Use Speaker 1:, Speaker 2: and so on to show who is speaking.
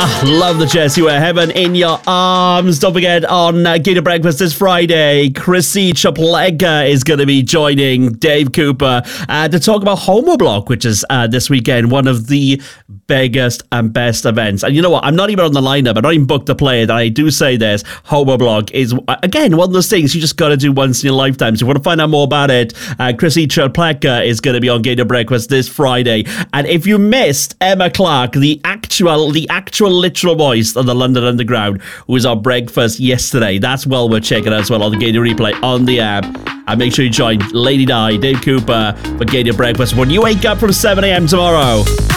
Speaker 1: Love the Jess. You are heaven in your arms. Don't forget, on Gator Breakfast this Friday, Chrissy Chaplega is going to be joining Dave Cooper to talk about Homoblock, which is this weekend, one of the biggest and best events. And you know what? I'm not even on the lineup. I'm not even booked to play it. I do say this. Homoblock is, again, one of those things you just got to do once in your lifetime. So if you want to find out more about it, Chrissy Chaplega is going to be on Gator Breakfast this Friday. And if you missed Emma Clark, the actual literal voice of the London Underground, who was on breakfast yesterday, that's well worth checking out as well on the Gator Replay on the app. And make sure you join Lady Di, Dave Cooper for Gator Breakfast when you wake up from 7 a.m. tomorrow.